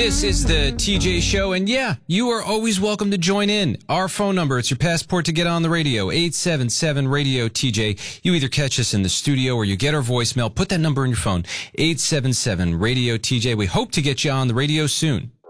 This is the TJ Show, and yeah, you are always welcome to join in. Our phone number, it's your passport to get on the radio, 877-RADIO-TJ. You either catch us in the studio or you get our voicemail. Put that number in your phone, 877-RADIO-TJ. We hope to get you on the radio soon.